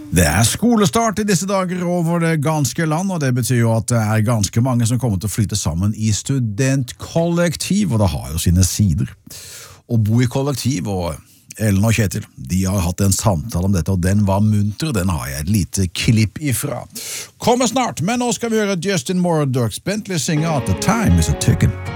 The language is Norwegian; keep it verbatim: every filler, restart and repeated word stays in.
Det er skolestart i disse dager over det ganske land, og det betyr jo at det er ganske mange som kommer til å flytte sammen i studentkollektiv, og det har jo sine sider. Å bo i kollektiv, og Ellen og Kjetil, de har hatt en samtale om dette, og den var munter, den har jeg et lite klipp ifra. Kommer snart, men nå skal vi høre Justin Moore og Dierks Bentley synge at The Time Is A Ticking.